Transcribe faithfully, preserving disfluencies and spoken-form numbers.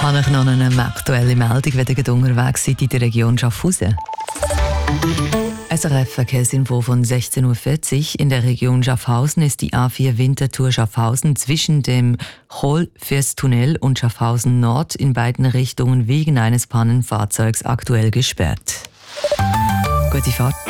Habe ich noch eine aktuelle Meldung, wenn ihr unterwegs seid in der Region Schaffhausen? S R F-Verkehrsinfo von sechzehn Uhr vierzig. In der Region Schaffhausen ist die A vier Winterthur Schaffhausen zwischen dem Chollfürsttunnel und Schaffhausen Nord in beiden Richtungen wegen eines Pannenfahrzeugs aktuell gesperrt. Gute Fahrt.